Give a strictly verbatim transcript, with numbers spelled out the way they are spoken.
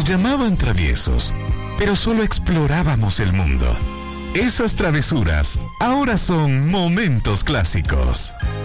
Nos llamaban traviesos, pero solo explorábamos el mundo. Esas travesuras ahora son momentos clásicos.